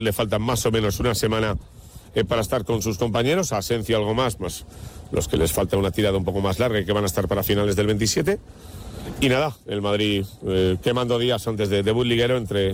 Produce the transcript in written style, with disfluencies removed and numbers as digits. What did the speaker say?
Le faltan más o menos una semana para estar con sus compañeros. A Asencio algo más los que les falta una tirada un poco más larga y que van a estar para finales del 27. Y nada, el Madrid quemando días antes de debut liguero entre